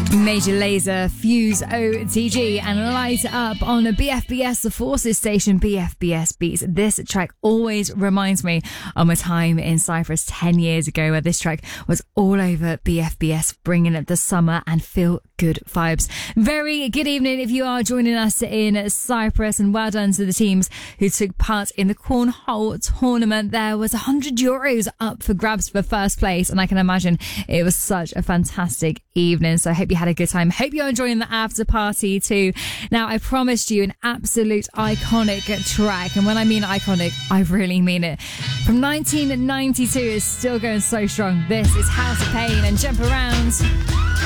Major Lazer, Fuse OTG, and Light Up on BFBS, the Forces station, BFBS Beats. This track always reminds me of my time in Cyprus 10 years ago, where this track was all over BFBS, bringing up the summer and feel good vibes. Very good evening if you are joining us in Cyprus, and well done to the teams who took part in the cornhole tournament. There was €100 up for grabs for first place, and I can imagine it was such a fantastic evening. So I hope you had a good time. Hope you're enjoying the after party too. Now, I promised you an absolute iconic track, and when I mean iconic, I really mean it. From 1992, it's still going so strong. This is House of Pain and Jump Around.